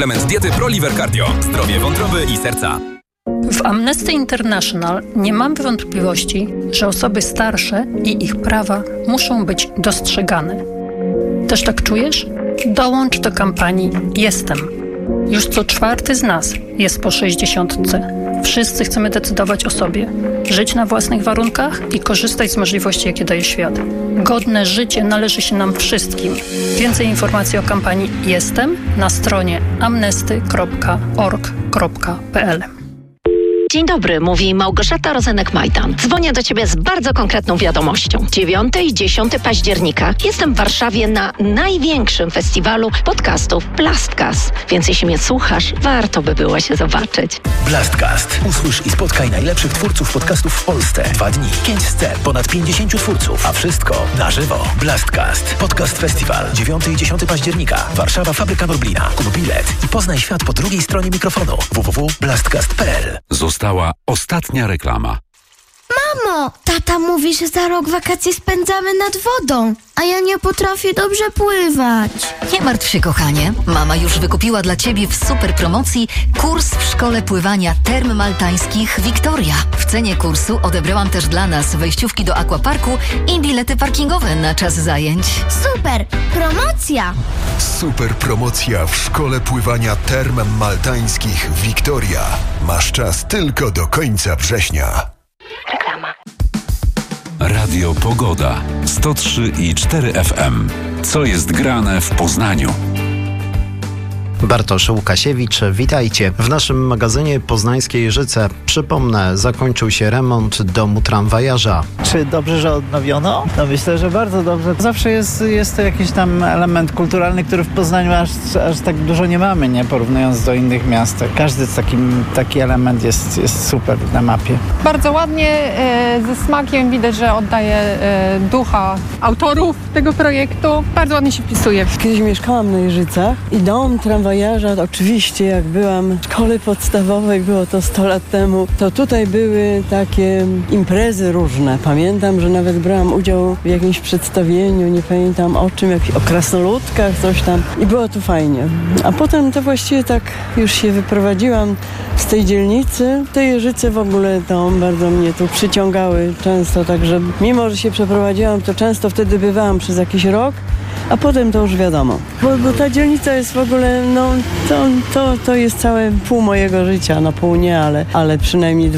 Element diety ProLiver Cardio. Zdrowie wątroby i serca. W Amnesty International nie mam wątpliwości, że osoby starsze i ich prawa muszą być dostrzegane. Też tak czujesz? Dołącz do kampanii Jestem. Już co 4 z nas jest po 60. Wszyscy chcemy decydować o sobie, żyć na własnych warunkach i korzystać z możliwości, jakie daje świat. Godne życie należy się nam wszystkim. Więcej informacji o kampanii Jestem na stronie amnesty.org.pl. Dzień dobry, mówi Małgorzata Rozenek-Majdan. Dzwonię do Ciebie z bardzo konkretną wiadomością. 9 i 10 października jestem w Warszawie na największym festiwalu podcastów Blastcast. Więc jeśli mnie słuchasz, warto by było się zobaczyć. Blastcast. Usłysz i spotkaj najlepszych twórców podcastów w Polsce. 2 dni, 5 scen, ponad 50 twórców, a wszystko na żywo. Blastcast. Podcast Festiwal. 9 i 10 października. Warszawa, Fabryka Norblina. Kup bilet i poznaj świat po drugiej stronie mikrofonu. www.blastcast.pl. Została ostatnia reklama. Mamo, tata mówi, że za rok wakacje spędzamy nad wodą, a ja nie potrafię dobrze pływać. Nie martw się, kochanie. Mama już wykupiła dla Ciebie w super promocji kurs w szkole pływania Term Maltańskich Wiktoria. W cenie kursu odebrałam też dla nas wejściówki do aquaparku i bilety parkingowe na czas zajęć. Super, promocja! Super promocja w szkole pływania Term Maltańskich Wiktoria. Masz czas tylko do końca września. Reklama. Radio Pogoda 103,4 FM. Co jest grane w Poznaniu? Bartosz Łukasiewicz, witajcie. W naszym magazynie Poznańskie Jeżyce, przypomnę, zakończył się remont domu tramwajarza. Czy dobrze, że odnowiono? No myślę, że bardzo dobrze. Zawsze jest to jakiś tam element kulturalny, który w Poznaniu aż tak dużo nie mamy, nie porównując do innych miast. Każdy taki element jest super na mapie. Bardzo ładnie, ze smakiem, widać, że oddaje ducha autorów tego projektu. Bardzo ładnie się wpisuje. Kiedyś mieszkałam na Jeżycach i dom tramwajarza, oczywiście jak byłam w szkole podstawowej, było to 100 lat temu, to tutaj były takie imprezy różne. Pamiętam, że nawet brałam udział w jakimś przedstawieniu, nie pamiętam o czym, o krasnoludkach, coś tam i było tu fajnie. A potem to właściwie tak już się wyprowadziłam z tej dzielnicy. Te Jeżyce w ogóle to bardzo mnie tu przyciągały często, także mimo, że się przeprowadziłam, to często wtedy bywałam przez jakiś rok, a potem to już wiadomo. Bo ta dzielnica jest w ogóle, no to jest całe pół mojego życia, no pół nie, ale przynajmniej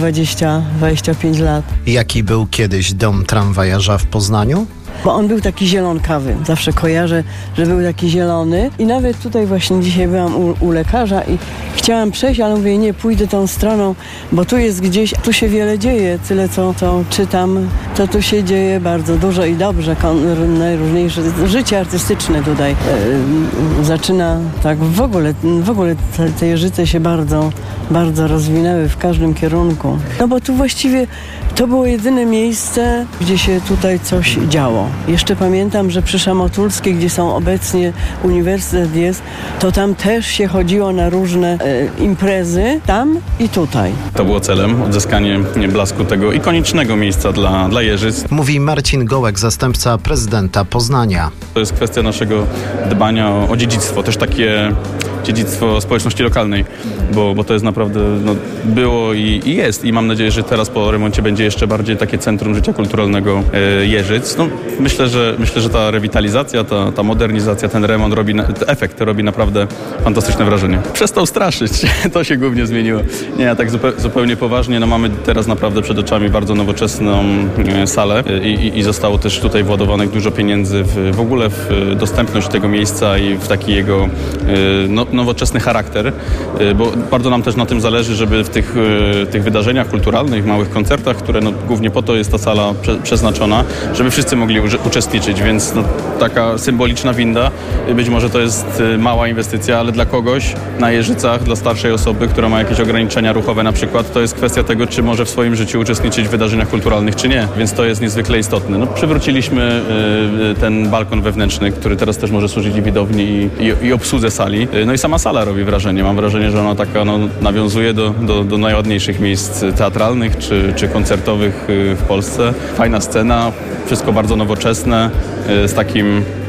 20-25 lat. Jaki był kiedyś dom tramwajarza w Poznaniu? Bo on był taki zielonkawy. Zawsze kojarzę, że był taki zielony. I nawet tutaj właśnie dzisiaj byłam u lekarza i chciałam przejść, ale mówię, nie, pójdę tą stroną, bo tu jest gdzieś, tu się wiele dzieje. Tyle, co czytam, to tu się dzieje bardzo dużo i dobrze. Najróżniejsze życie artystyczne tutaj zaczyna tak w ogóle te Jeżyce się bardzo, bardzo rozwinęły w każdym kierunku. No bo tu właściwie to było jedyne miejsce, gdzie się tutaj coś działo. Jeszcze pamiętam, że przy Szamotulskiej, gdzie są obecnie uniwersytet jest, to tam też się chodziło na różne imprezy, tam i tutaj. To było celem, odzyskanie blasku tego ikonicznego miejsca dla Jeżyc. Mówi Marcin Gołek, zastępca prezydenta Poznania. To jest kwestia naszego dbania o dziedzictwo, też takie dziedzictwo społeczności lokalnej, bo to jest naprawdę, było i jest. I mam nadzieję, że teraz po remoncie będzie jeszcze bardziej takie centrum życia kulturalnego Jeżyc. No, myślę, że ta rewitalizacja, ta modernizacja, ten remont efekt robi naprawdę fantastyczne wrażenie. Przestał straszyć, to się głównie zmieniło. Nie, a tak zupełnie poważnie, mamy teraz naprawdę przed oczami bardzo nowoczesną salę i zostało też tutaj władowanych dużo pieniędzy w ogóle w dostępność tego miejsca i w taki jego nowoczesny charakter, bo bardzo nam też na tym zależy, żeby w tych wydarzeniach kulturalnych, małych koncertach, które głównie po to jest ta sala przeznaczona, żeby wszyscy mogli uczestniczyć, więc taka symboliczna winda, być może to jest mała inwestycja, ale dla kogoś na Jeżycach, dla starszej osoby, która ma jakieś ograniczenia ruchowe na przykład, to jest kwestia tego, czy może w swoim życiu uczestniczyć w wydarzeniach kulturalnych, czy nie, więc to jest niezwykle istotne. Przywróciliśmy ten balkon wewnętrzny, który teraz też może służyć i widowni i obsłudze sali. No i sama sala robi wrażenie. Mam wrażenie, że ona taka nawiązuje do najładniejszych miejsc teatralnych czy koncertowych w Polsce. Fajna scena, wszystko bardzo nowoczesne, z takim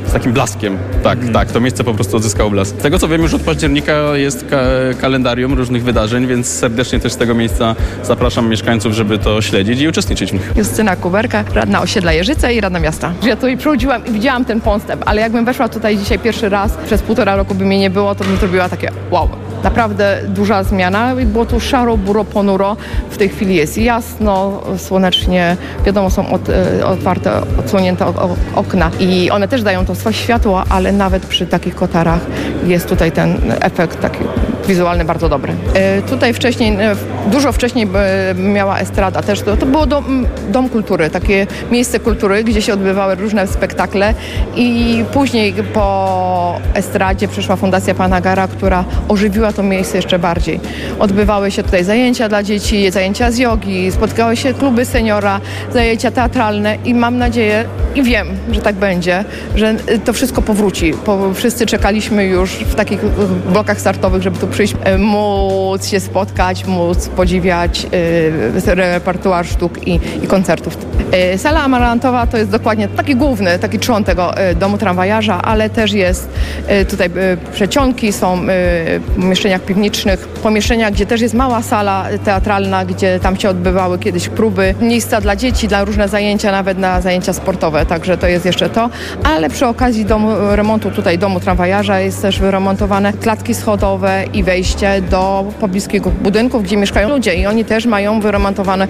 z takim blaskiem. Tak, to miejsce po prostu odzyskało blask. Z tego co wiem, już od października jest kalendarium różnych wydarzeń, więc serdecznie też z tego miejsca zapraszam mieszkańców, żeby to śledzić i uczestniczyć w nich. Justyna Kuberka, radna osiedla Jeżyce i radna miasta. Ja tutaj przychodziłam i widziałam ten postęp, ale jakbym weszła tutaj dzisiaj pierwszy raz, przez 1,5 roku by mnie nie było, to bym zrobiła takie wow. Naprawdę duża zmiana. Było tu szaro, buro, ponuro. W tej chwili jest jasno, słonecznie. Wiadomo, są otwarte, odsłonięte okna i one też dają to swoje światło, ale nawet przy takich kotarach jest tutaj ten efekt taki wizualny bardzo dobry. Tutaj wcześniej, dużo wcześniej miała estrada też. To było dom kultury, takie miejsce kultury, gdzie się odbywały różne spektakle i później po estradzie przyszła Fundacja Pana Gara, która ożywiła to miejsce jeszcze bardziej. Odbywały się tutaj zajęcia dla dzieci, zajęcia z jogi, spotkały się kluby seniora, zajęcia teatralne i mam nadzieję i wiem, że tak będzie, że to wszystko powróci. Wszyscy czekaliśmy już w takich blokach startowych, żeby tu przyjść, móc się spotkać, móc podziwiać repertuar sztuk i koncertów. Sala amarantowa to jest dokładnie taki główny, taki trzon tego domu tramwajarza, ale też jest tutaj przecionki, są w pomieszczeniach piwniczych, pomieszczenia, gdzie też jest mała sala teatralna, gdzie tam się odbywały kiedyś próby, miejsca dla dzieci, dla różne zajęcia, nawet na zajęcia sportowe, także to jest jeszcze to, ale przy okazji remontu tutaj domu tramwajarza jest też wyremontowane klatki schodowe i wejście do pobliskich budynków, gdzie mieszkają ludzie i oni też mają wyremontowane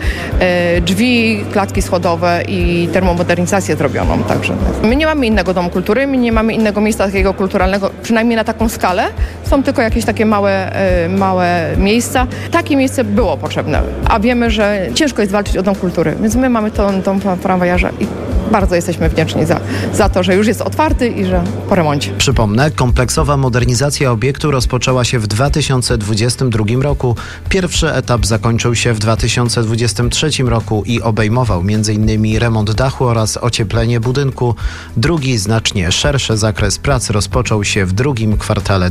drzwi, klatki schodowe i termomodernizację zrobioną, także my nie mamy innego domu kultury, my nie mamy innego miejsca takiego kulturalnego, przynajmniej na taką skalę, są tylko jakieś takie małe miejsca. Takie miejsce było potrzebne, a wiemy, że ciężko jest walczyć o dom kultury, więc my mamy dom tramwajarza i bardzo jesteśmy wdzięczni za to, że już jest otwarty i że po remoncie. Przypomnę, kompleksowa modernizacja obiektu rozpoczęła się w 2022 roku. Pierwszy etap zakończył się w 2023 roku i obejmował m.in. remont dachu oraz ocieplenie budynku. Drugi, znacznie szerszy zakres prac rozpoczął się w drugim kwartale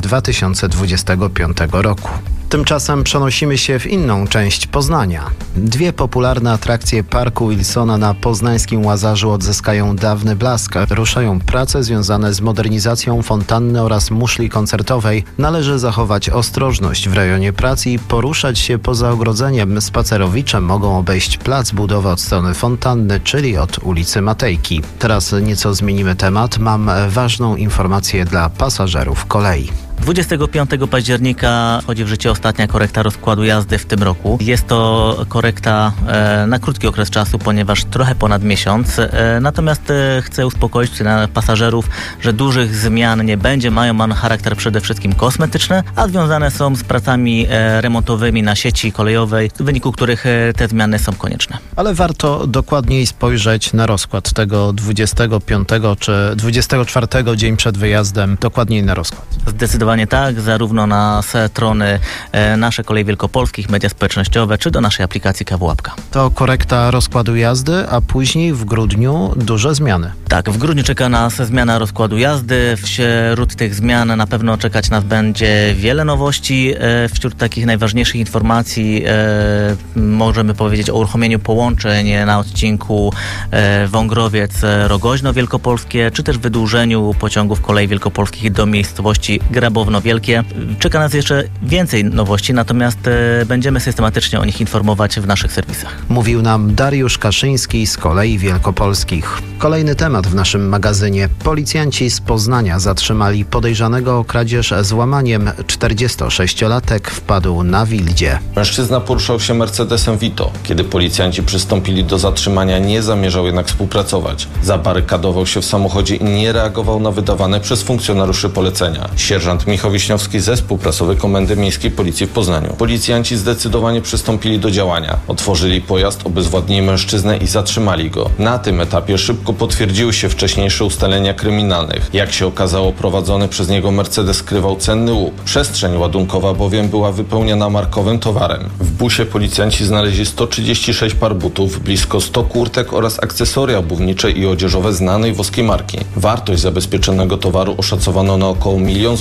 2025 roku. Tymczasem przenosimy się w inną część Poznania. Dwie popularne atrakcje Parku Wilsona na poznańskim Łazarzu odzyskają dawny blask. Ruszają prace związane z modernizacją fontanny oraz muszli koncertowej. Należy zachować ostrożność w rejonie prac i poruszać się poza ogrodzeniem. Spacerowicze mogą obejść plac budowy od strony fontanny, czyli od ulicy Matejki. Teraz nieco zmienimy temat. Mam ważną informację dla pasażerów kolei. 25 października wchodzi w życie ostatnia korekta rozkładu jazdy w tym roku. Jest to korekta na krótki okres czasu, ponieważ trochę ponad miesiąc. Natomiast chcę uspokoić pasażerów, że dużych zmian nie będzie. Mają one charakter przede wszystkim kosmetyczny, a związane są z pracami remontowymi na sieci kolejowej, w wyniku których te zmiany są konieczne. Ale warto dokładniej spojrzeć na rozkład tego 25 czy 24 dzień przed wyjazdem, dokładniej na rozkład. Zdecydowanie tak, zarówno na strony nasze Kolei Wielkopolskich, media społecznościowe, czy do naszej aplikacji KW Łapka. To korekta rozkładu jazdy, a później w grudniu duże zmiany. Tak, w grudniu czeka nas zmiana rozkładu jazdy. Wśród tych zmian na pewno czekać nas będzie wiele nowości. Wśród takich najważniejszych informacji możemy powiedzieć o uruchomieniu połączeń na odcinku Wągrowiec-Rogoźno Wielkopolskie, czy też wydłużeniu pociągów Kolei Wielkopolskich do miejscowości Grabowno Wielkie. Czeka nas jeszcze więcej nowości, natomiast będziemy systematycznie o nich informować w naszych serwisach. Mówił nam Dariusz Kaszyński z Kolei Wielkopolskich. Kolejny temat w naszym magazynie. Policjanci z Poznania zatrzymali podejrzanego o kradzież z łamaniem. 46-latek wpadł na Wildzie. Mężczyzna poruszał się Mercedesem Vito. Kiedy policjanci przystąpili do zatrzymania, nie zamierzał jednak współpracować. Zabarykadował się w samochodzie i nie reagował na wydawane przez funkcjonariuszy polecenia. Sierżant Michał Wiśniowski, zespół prasowy Komendy Miejskiej Policji w Poznaniu. Policjanci zdecydowanie przystąpili do działania. Otworzyli pojazd, obezwładnili mężczyznę i zatrzymali go. Na tym etapie szybko potwierdziły się wcześniejsze ustalenia kryminalnych. Jak się okazało, prowadzony przez niego Mercedes skrywał cenny łup. Przestrzeń ładunkowa bowiem była wypełniona markowym towarem. W busie policjanci znaleźli 136 par butów, blisko 100 kurtek oraz akcesoria obuwnicze i odzieżowe znanej włoskiej marki. Wartość zabezpieczonego towaru oszacowano na około 1 000 000 złotych.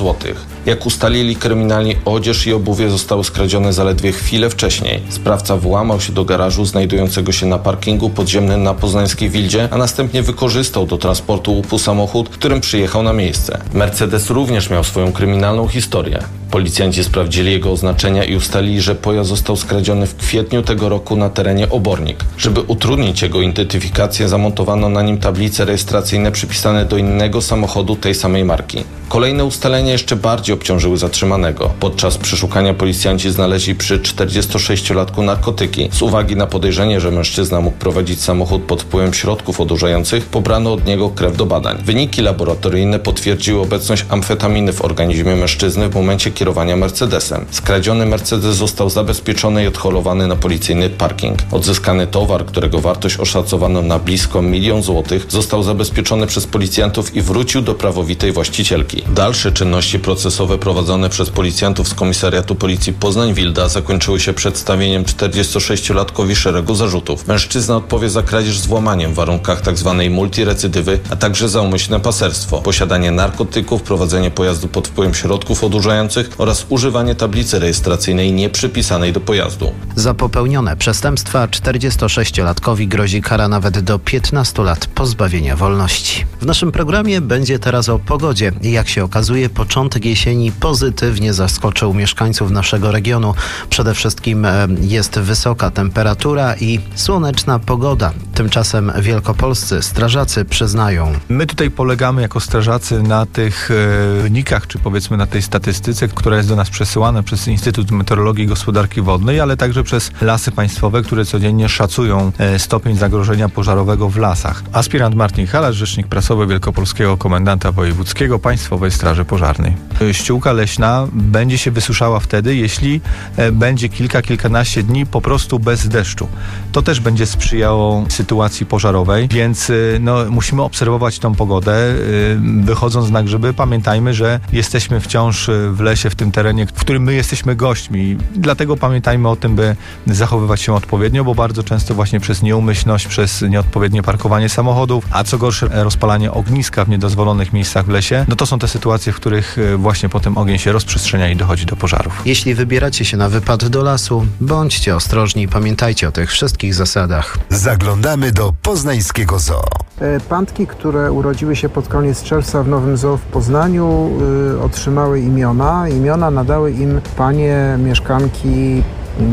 Jak ustalili kryminalni, odzież i obuwie zostały skradzione zaledwie chwilę wcześniej. Sprawca włamał się do garażu znajdującego się na parkingu podziemnym na poznańskiej Wildzie, a następnie wykorzystał do transportu łupu samochód, którym przyjechał na miejsce. Mercedes również miał swoją kryminalną historię. Policjanci sprawdzili jego oznaczenia i ustalili, że pojazd został skradziony w kwietniu tego roku na terenie Obornik. Żeby utrudnić jego identyfikację, zamontowano na nim tablice rejestracyjne przypisane do innego samochodu tej samej marki. Kolejne ustalenia jeszcze bardziej obciążyły zatrzymanego. Podczas przeszukania policjanci znaleźli przy 46-latku narkotyki. Z uwagi na podejrzenie, że mężczyzna mógł prowadzić samochód pod wpływem środków odurzających, pobrano od niego krew do badań. Wyniki laboratoryjne potwierdziły obecność amfetaminy w organizmie mężczyzny w momencie kierowania Mercedesem. Skradziony Mercedes został zabezpieczony i odholowany na policyjny parking. Odzyskany towar, którego wartość oszacowano na blisko 1 000 000 złotych, został zabezpieczony przez policjantów i wrócił do prawowitej właścicielki. Dalsze czynności procesowe prowadzone przez policjantów z Komisariatu Policji Poznań-Wilda zakończyły się przedstawieniem 46-latkowi szeregu zarzutów. Mężczyzna odpowie za kradzież z włamaniem w warunkach tzw. multirecydywy, a także za umyślne paserstwo, posiadanie narkotyków, prowadzenie pojazdu pod wpływem środków odurzających oraz używanie tablicy rejestracyjnej nieprzypisanej do pojazdu. Za popełnione przestępstwa 46-latkowi grozi kara nawet do 15 lat pozbawienia wolności. W naszym programie będzie teraz o pogodzie. Jak się okazuje, początek jesieni pozytywnie zaskoczył mieszkańców naszego regionu. Przede wszystkim jest wysoka temperatura i słoneczna pogoda. Tymczasem wielkopolscy strażacy przyznają: my tutaj polegamy jako strażacy na tych wynikach, czy powiedzmy na tej statystyce, która jest do nas przesyłana przez Instytut Meteorologii i Gospodarki Wodnej, ale także przez Lasy Państwowe, które codziennie szacują stopień zagrożenia pożarowego w lasach. Aspirant Martin Halasz, rzecznik prasowy Wielkopolskiego Komendanta Wojewódzkiego Państwowej Straży Pożarnej. Ściółka leśna będzie się wysuszała wtedy, jeśli będzie kilkanaście dni po prostu bez deszczu. To też będzie sprzyjało sytuacji pożarowej, więc musimy obserwować tą pogodę. Wychodząc na grzyby, pamiętajmy, że jesteśmy wciąż w lesie, w tym terenie, w którym my jesteśmy gośćmi. Dlatego pamiętajmy o tym, by zachowywać się odpowiednio, bo bardzo często właśnie przez nieumyślność, przez nieodpowiednie parkowanie samochodów, a co gorsze rozpalanie ogniska w niedozwolonych miejscach w lesie, to są te sytuacje, w których właśnie potem ogień się rozprzestrzenia i dochodzi do pożarów. Jeśli wybieracie się na wypad do lasu, bądźcie ostrożni, pamiętajcie o tych wszystkich zasadach. Zaglądamy do poznańskiego zoo. Pantki, które urodziły się pod koniec czerwca w Nowym Zoo w Poznaniu, otrzymały imiona. Imiona nadały im panie mieszkanki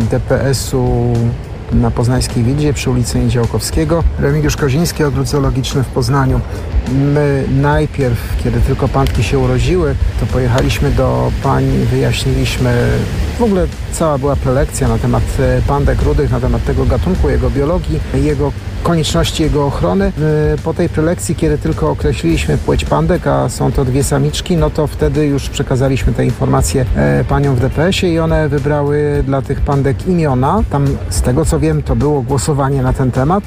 DPS-u na Poznańskiej Wildzie przy ulicy Niedziałkowskiego. Remigiusz Koziński, Ogród Zoologiczny w Poznaniu. My najpierw, kiedy tylko pantki się urodziły, to pojechaliśmy do pań, wyjaśniliśmy, w ogóle cała była prelekcja na temat pandek rudych, na temat tego gatunku, jego biologii, jego konieczności jego ochrony. Po tej prelekcji, kiedy tylko określiliśmy płeć pandek, a są to 2 samiczki, to wtedy już przekazaliśmy te informacje paniom w DPS-ie i one wybrały dla tych pandek imiona. Tam, z tego co wiem, to było głosowanie na ten temat.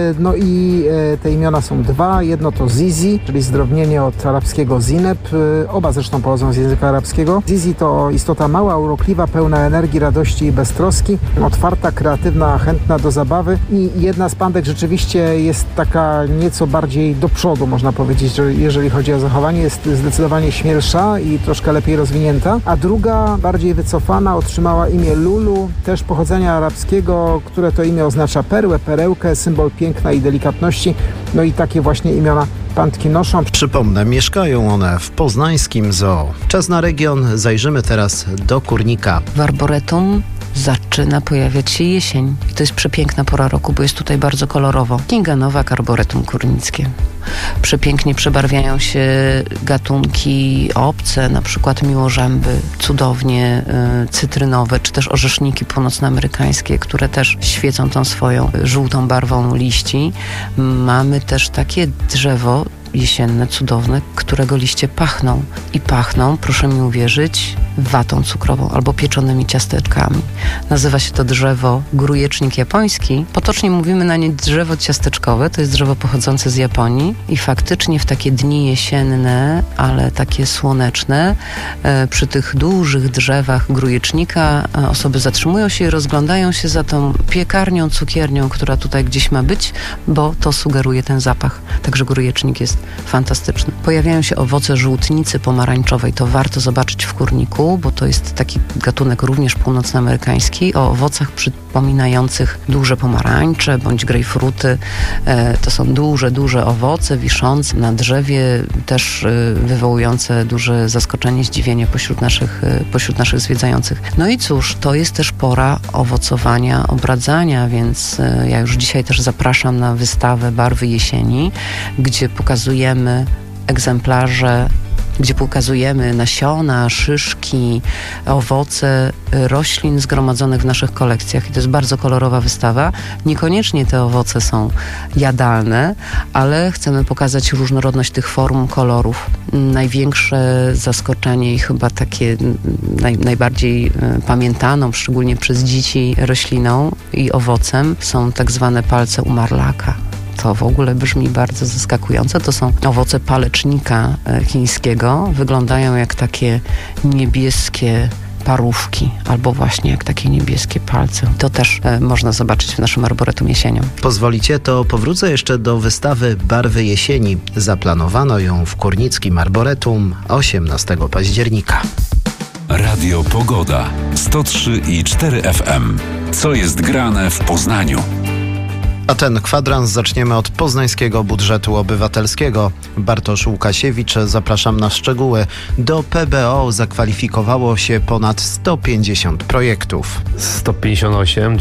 I te imiona są 2. Jedno to Zizi, czyli zdrobnienie od arabskiego Zineb. Oba zresztą pochodzą z języka arabskiego. Zizi to istota mała, urokliwa, pełna energii, radości i beztroski, otwarta, kreatywna, chętna do zabawy i jedna z pandek rzeczywiście jest taka nieco bardziej do przodu, można powiedzieć, że jeżeli chodzi o zachowanie, jest zdecydowanie śmielsza i troszkę lepiej rozwinięta, a druga, bardziej wycofana, otrzymała imię Lulu, też pochodzenia arabskiego, które to imię oznacza perłę, perełkę, symbol piękna i delikatności. I takie właśnie imiona pantki noszą. Przypomnę, mieszkają one w poznańskim zoo. Czas na region, zajrzymy teraz do Kurnika. W Arboretum zaczyna pojawiać się jesień. I to jest przepiękna pora roku, bo jest tutaj bardzo kolorowo. Kinga Nowak, Arboretum Kurnickie. Przepięknie przebarwiają się gatunki obce, na przykład miłożęby, cudownie cytrynowe, czy też orzeszniki północnoamerykańskie, które też świecą tą swoją żółtą barwą liści. Mamy też takie drzewo jesienne, cudowne, którego liście pachną. I pachną, proszę mi uwierzyć, watą cukrową albo pieczonymi ciasteczkami. Nazywa się to drzewo grujecznik japoński. Potocznie mówimy na nie drzewo ciasteczkowe. To jest drzewo pochodzące z Japonii i faktycznie w takie dni jesienne, ale takie słoneczne, przy tych dużych drzewach grujecznika osoby zatrzymują się i rozglądają się za tą piekarnią, cukiernią, która tutaj gdzieś ma być, bo to sugeruje ten zapach. Także grujecznik jest fantastyczny. Pojawiają się owoce żółtnicy pomarańczowej. To warto zobaczyć w kurniku, bo to jest taki gatunek również północnoamerykański o owocach przypominających duże pomarańcze bądź grejpfruty. To są duże owoce wiszące na drzewie, też wywołujące duże zaskoczenie, zdziwienie pośród naszych zwiedzających. No i cóż, to jest też pora owocowania, obradzania, więc ja już dzisiaj też zapraszam na wystawę Barwy jesieni, gdzie pokazujemy egzemplarze, gdzie pokazujemy nasiona, szyszki, owoce roślin zgromadzonych w naszych kolekcjach. I to jest bardzo kolorowa wystawa. Niekoniecznie te owoce są jadalne, ale chcemy pokazać różnorodność tych form, kolorów. Największe zaskoczenie i chyba takie najbardziej pamiętaną, szczególnie przez dzieci, rośliną i owocem są tak zwane palce umarlaka. To w ogóle brzmi bardzo zaskakująco. To są owoce palecznika chińskiego. Wyglądają jak takie niebieskie parówki, albo właśnie jak takie niebieskie palce. To też można zobaczyć w naszym arboretum jesienią. Pozwolicie, to powrócę jeszcze do wystawy Barwy jesieni. Zaplanowano ją w Kurnickim Arboretum 18 października. Radio Pogoda 103,4 FM. Co jest grane w Poznaniu? A ten kwadrans zaczniemy od poznańskiego budżetu obywatelskiego. Bartosz Łukasiewicz, zapraszam na szczegóły. Do PBO zakwalifikowało się ponad 150 projektów. 158,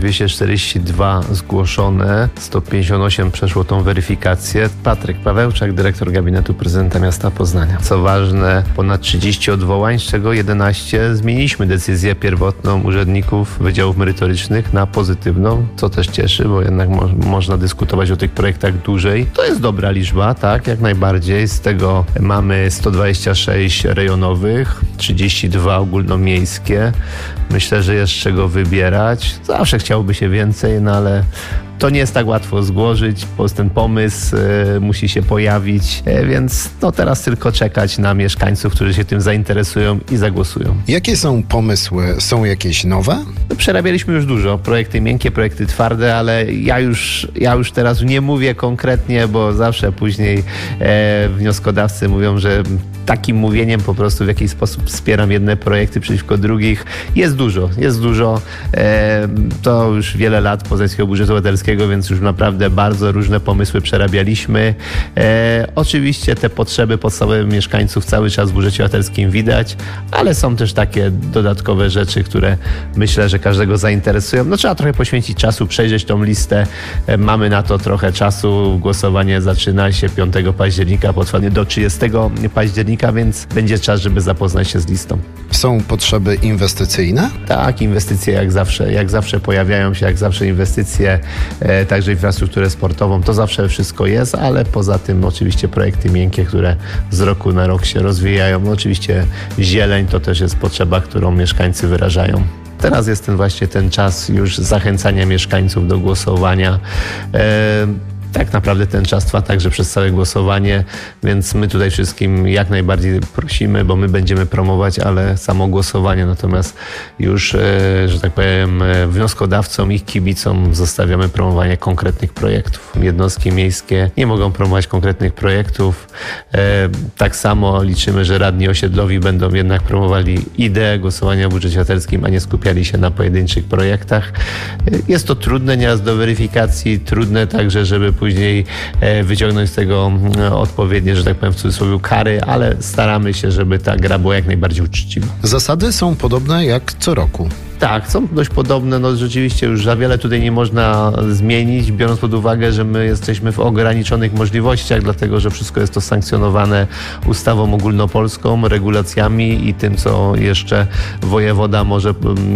242 zgłoszone, 158 przeszło tą weryfikację. Patryk Pawełczak, dyrektor gabinetu prezydenta miasta Poznania. Co ważne, ponad 30 odwołań, z czego 11 zmieniliśmy decyzję pierwotną urzędników wydziałów merytorycznych na pozytywną, co też cieszy, bo jednak można dyskutować o tych projektach dłużej. To jest dobra liczba, tak, jak najbardziej. Z tego mamy 126 rejonowych, 32 ogólnomiejskie. Myślę, że jest z czego wybierać. Zawsze chciałoby się więcej, no ale to nie jest tak łatwo złożyć, bo ten pomysł musi się pojawić, więc no teraz tylko czekać na mieszkańców, którzy się tym zainteresują i zagłosują. Jakie są pomysły? Są jakieś nowe? Przerabialiśmy już dużo. Projekty miękkie, projekty twarde, ale ja już teraz nie mówię konkretnie, bo zawsze później wnioskodawcy mówią, że takim mówieniem po prostu w jakiś sposób wspieram jedne projekty przeciwko drugich. Jest dużo. To już wiele lat Poznańskiego Budżetu Obywatelskiego, więc już naprawdę bardzo różne pomysły przerabialiśmy. Oczywiście te potrzeby podstawowe mieszkańców cały czas w budżecie obywatelskim widać, ale są też takie dodatkowe rzeczy, które myślę, że każdego zainteresują. No trzeba trochę poświęcić czasu, przejrzeć tą listę. Mamy na to trochę czasu. Głosowanie zaczyna się 5 października, potrwa do 30 października, więc będzie czas, żeby zapoznać się z listą. Są potrzeby inwestycyjne? Tak, inwestycje jak zawsze pojawiają się, jak zawsze inwestycje, także infrastrukturę sportową, to zawsze wszystko jest, ale poza tym oczywiście projekty miękkie, które z roku na rok się rozwijają. No, oczywiście zieleń to też jest potrzeba, którą mieszkańcy wyrażają. Teraz jest ten czas już zachęcania mieszkańców do głosowania. Tak naprawdę ten czas trwa także przez całe głosowanie, więc my tutaj wszystkim jak najbardziej prosimy, bo my będziemy promować, ale samo głosowanie, natomiast już, że tak powiem, wnioskodawcom i kibicom zostawiamy promowanie konkretnych projektów. Jednostki miejskie nie mogą promować konkretnych projektów. Tak samo liczymy, że radni osiedlowi będą jednak promowali ideę głosowania w budżecie obywatelskim, a nie skupiali się na pojedynczych projektach. Jest to trudne nieraz do weryfikacji, trudne także, żeby później wyciągnąć z tego odpowiednie, że tak powiem w cudzysłowie, kary, ale staramy się, żeby ta gra była jak najbardziej uczciwa. Zasady są podobne jak co roku. Tak, są dość podobne. No rzeczywiście już za wiele tutaj nie można zmienić, biorąc pod uwagę, że my jesteśmy w ograniczonych możliwościach, dlatego że wszystko jest to sankcjonowane ustawą ogólnopolską, regulacjami i tym, co jeszcze wojewoda może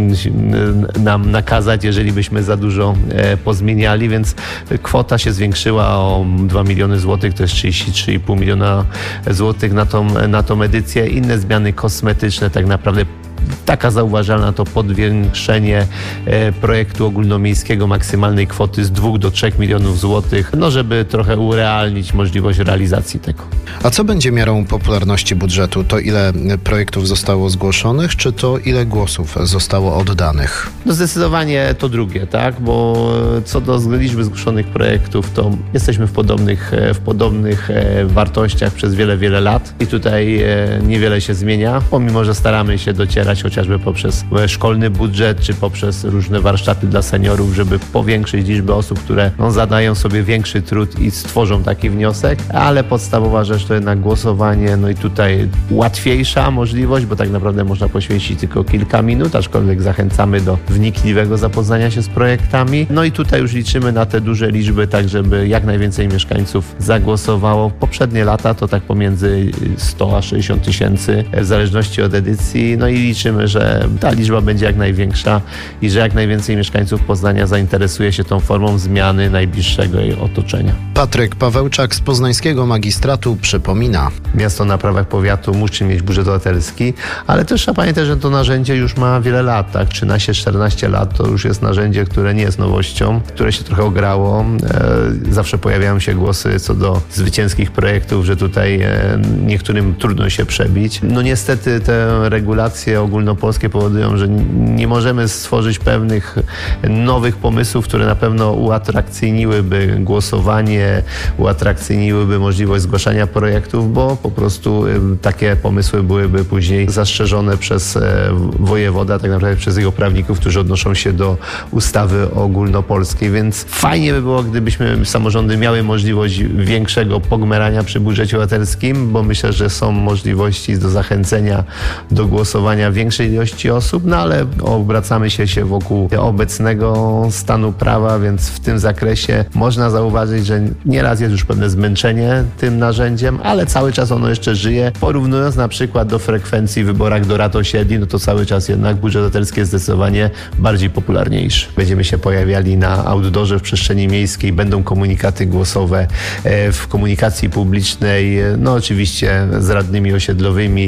nam nakazać, jeżeli byśmy za dużo pozmieniali, więc kwota się zwiększyła o 2 miliony złotych, to jest 33,5 miliona złotych na tą edycję. Inne zmiany kosmetyczne tak naprawdę taka zauważalna to podwiększenie projektu ogólnomiejskiego maksymalnej kwoty z 2 do 3 milionów złotych, żeby trochę urealnić możliwość realizacji tego. A co będzie miarą popularności budżetu? To ile projektów zostało zgłoszonych, czy to ile głosów zostało oddanych? Zdecydowanie to drugie, tak? Bo co do liczby zgłoszonych projektów, to jesteśmy w podobnych wartościach przez wiele, wiele lat i tutaj niewiele się zmienia, pomimo że staramy się docierać chociażby poprzez szkolny budżet, czy poprzez różne warsztaty dla seniorów, żeby powiększyć liczbę osób, które zadają sobie większy trud i stworzą taki wniosek, ale podstawowa rzecz to jednak głosowanie, i tutaj łatwiejsza możliwość, bo tak naprawdę można poświęcić tylko kilka minut, aczkolwiek zachęcamy do wnikliwego zapoznania się z projektami. I tutaj już liczymy na te duże liczby, tak żeby jak najwięcej mieszkańców zagłosowało. Poprzednie lata to tak pomiędzy 100 a 60 tysięcy, w zależności od edycji. I liczymy, że ta liczba będzie jak największa i że jak najwięcej mieszkańców Poznania zainteresuje się tą formą zmiany najbliższego jej otoczenia. Patryk Pawełczak z poznańskiego magistratu przypomina. Miasto na prawach powiatu musi mieć budżet obywatelski, ale też trzeba pamiętać, że to narzędzie już ma wiele lat, tak? 13-14 lat to już jest narzędzie, które nie jest nowością, które się trochę ograło. Zawsze pojawiają się głosy co do zwycięskich projektów, że tutaj niektórym trudno się przebić. Niestety te regulacje ogólnopolskie powodują, że nie możemy stworzyć pewnych nowych pomysłów, które na pewno uatrakcyjniłyby głosowanie, uatrakcyjniłyby możliwość zgłaszania projektów, bo po prostu takie pomysły byłyby później zastrzeżone przez wojewoda, tak naprawdę przez jego prawników, którzy odnoszą się do ustawy ogólnopolskiej, więc fajnie by było, gdybyśmy samorządy miały możliwość większego pogmerania przy budżecie obywatelskim, bo myślę, że są możliwości do zachęcenia do głosowania większej ilości osób, ale obracamy się wokół obecnego stanu prawa, więc w tym zakresie można zauważyć, że nieraz jest już pewne zmęczenie tym narzędziem, ale cały czas ono jeszcze żyje. Porównując na przykład do frekwencji w wyborach do rad osiedli, to cały czas jednak budżet obywatelski jest zdecydowanie bardziej popularniejszy. Będziemy się pojawiali na outdoorze w przestrzeni miejskiej, będą komunikaty głosowe w komunikacji publicznej, oczywiście z radnymi osiedlowymi,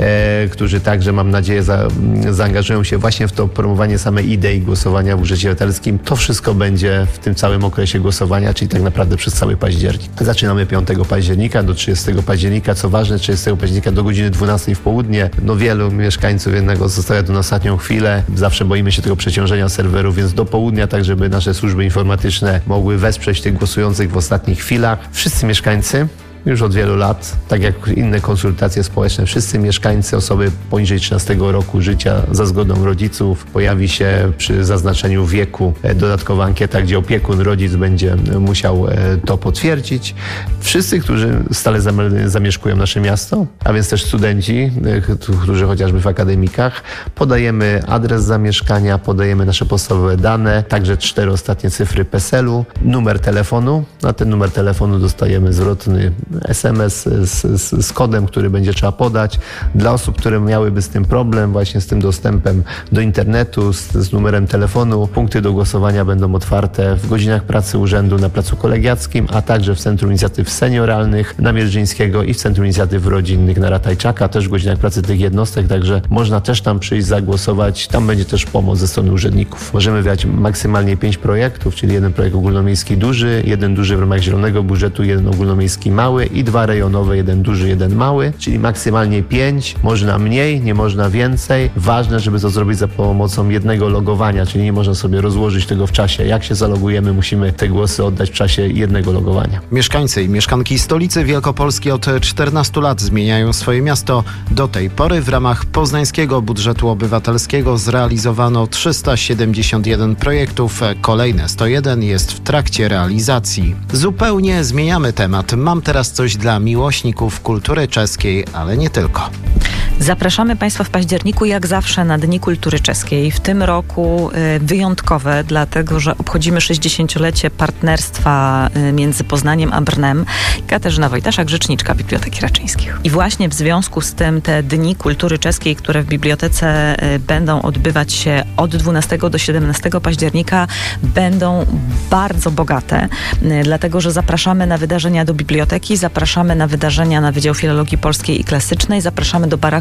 którzy także, mam nadzieję, zaangażują się właśnie w to promowanie samej idei głosowania w budżecie obywatelskim. To wszystko będzie w tym całym okresie głosowania, czyli tak naprawdę przez cały październik. Zaczynamy 5 października do 30 października. Co ważne, 30 października do godziny 12 w południe. Wielu mieszkańców jednak zostawia to na ostatnią chwilę. Zawsze boimy się tego przeciążenia serwerów, więc do południa, tak żeby nasze służby informatyczne mogły wesprzeć tych głosujących w ostatnich chwilach. Wszyscy mieszkańcy już od wielu lat, tak jak inne konsultacje społeczne, wszyscy mieszkańcy, osoby poniżej 13 roku życia za zgodą rodziców, pojawi się przy zaznaczeniu wieku dodatkowa ankieta, gdzie opiekun, rodzic będzie musiał to potwierdzić. Wszyscy, którzy stale zamieszkują nasze miasto, a więc też studenci, którzy chociażby w akademikach, podajemy adres zamieszkania, podajemy nasze podstawowe dane, także 4 ostatnie cyfry PESEL-u, numer telefonu. Na ten numer telefonu dostajemy zwrotny SMS z kodem, który będzie trzeba podać. Dla osób, które miałyby z tym problem, właśnie z tym dostępem do internetu, z numerem telefonu, punkty do głosowania będą otwarte w godzinach pracy urzędu na Placu Kolegiackim, a także w Centrum Inicjatyw Senioralnych na Mierzyńskiego i w Centrum Inicjatyw Rodzinnych na Ratajczaka, też w godzinach pracy tych jednostek, także można też tam przyjść, zagłosować. Tam będzie też pomoc ze strony urzędników. Możemy wybrać maksymalnie 5 projektów, czyli 1 projekt ogólnomiejski duży, 1 duży w ramach zielonego budżetu, 1 ogólnomiejski mały i 2 rejonowe, 1 duży, 1 mały, czyli maksymalnie 5, można mniej, nie można więcej. Ważne, żeby to zrobić za pomocą jednego logowania, czyli nie można sobie rozłożyć tego w czasie. Jak się zalogujemy, musimy te głosy oddać w czasie jednego logowania. Mieszkańcy i mieszkanki stolicy Wielkopolski od 14 lat zmieniają swoje miasto. Do tej pory w ramach poznańskiego budżetu obywatelskiego zrealizowano 371 projektów. Kolejne 101 jest w trakcie realizacji. Zupełnie zmieniamy temat. Mam teraz coś dla miłośników kultury czeskiej, ale nie tylko. Zapraszamy Państwa w październiku jak zawsze na Dni Kultury Czeskiej. W tym roku wyjątkowe, dlatego że obchodzimy 60-lecie partnerstwa między Poznaniem a Brnem. Katarzyna Wojtaszak, rzeczniczka Biblioteki Raczyńskich. I właśnie w związku z tym te Dni Kultury Czeskiej, które w bibliotece będą odbywać się od 12 do 17 października, będą bardzo bogate, dlatego że zapraszamy na wydarzenia do biblioteki, zapraszamy na wydarzenia na Wydział Filologii Polskiej i Klasycznej, zapraszamy do baraku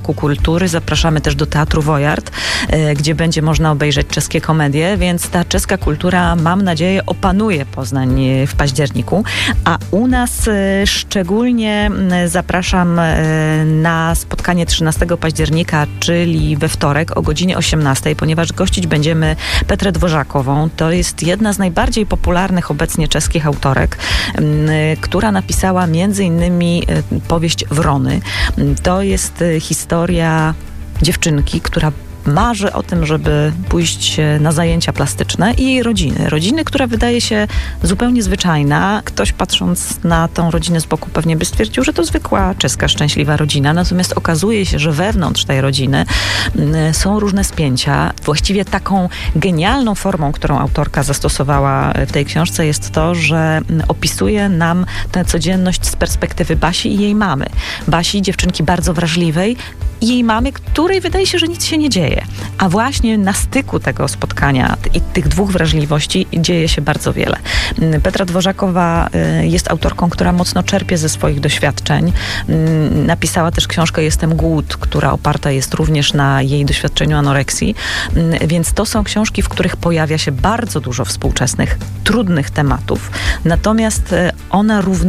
Roku Kultury. Zapraszamy też do Teatru Wojart, gdzie będzie można obejrzeć czeskie komedie, więc ta czeska kultura, mam nadzieję, opanuje Poznań w październiku. A u nas szczególnie zapraszam na spotkanie 13 października, czyli we wtorek o godzinie 18, ponieważ gościć będziemy Petrę Dworzakową. To jest jedna z najbardziej popularnych obecnie czeskich autorek, która napisała między innymi powieść Wrony. To jest historia dziewczynki, która marzy o tym, żeby pójść na zajęcia plastyczne i jej rodziny. Rodziny, która wydaje się zupełnie zwyczajna. Ktoś patrząc na tą rodzinę z boku pewnie by stwierdził, że to zwykła czeska, szczęśliwa rodzina. Natomiast okazuje się, że wewnątrz tej rodziny są różne spięcia. Właściwie taką genialną formą, którą autorka zastosowała w tej książce, jest to, że opisuje nam tę codzienność z perspektywy Basi i jej mamy. Basi, dziewczynki bardzo wrażliwej, i jej mamy, której wydaje się, że nic się nie dzieje. A właśnie na styku tego spotkania i tych dwóch wrażliwości dzieje się bardzo wiele. Petra Dworzakowa jest autorką, która mocno czerpie ze swoich doświadczeń. Napisała też książkę Jestem głód, która oparta jest również na jej doświadczeniu anoreksji. Więc to są książki, w których pojawia się bardzo dużo współczesnych, trudnych tematów. Natomiast ona